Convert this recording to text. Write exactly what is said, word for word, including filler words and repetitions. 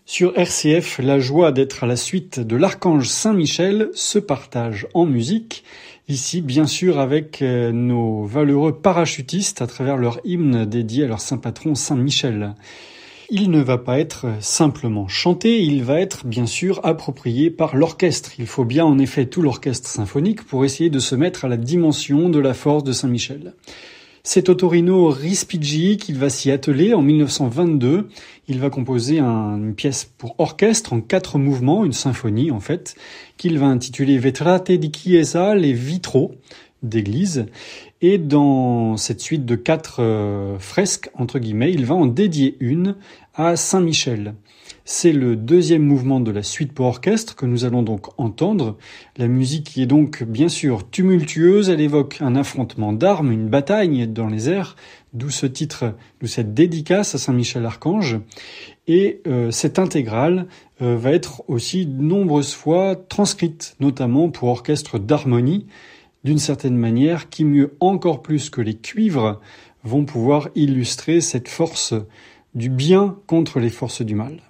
Sur R C F, la joie d'être à la suite de l'Archange Saint-Michel se partage en musique. Ici, bien sûr, avec nos valeureux parachutistes à travers leur hymne dédié à leur saint patron Saint-Michel. Il ne va pas être simplement chanté, il va être bien sûr approprié par l'orchestre. Il faut bien en effet tout l'orchestre symphonique pour essayer de se mettre à la dimension de la force de Saint-Michel. C'est Ottorino Respighi qu'il va s'y atteler en mille neuf cent vingt-deux. Il va composer un, une pièce pour orchestre en quatre mouvements, une symphonie en fait, qu'il va intituler Vetrate di Chiesa, les vitraux d'église. Et dans cette suite de quatre euh, fresques, entre guillemets, il va en dédier une à Saint-Michel. C'est le deuxième mouvement de la suite pour orchestre que nous allons donc entendre. La musique qui est donc bien sûr tumultueuse, elle évoque un affrontement d'armes, une bataille dans les airs, d'où ce titre, d'où cette dédicace à Saint-Michel-Archange. Et euh, cette intégrale euh, va être aussi de nombreuses fois transcrite, notamment pour orchestre d'harmonie, d'une certaine manière, qui mieux encore plus que les cuivres vont pouvoir illustrer cette force du bien contre les forces du mal.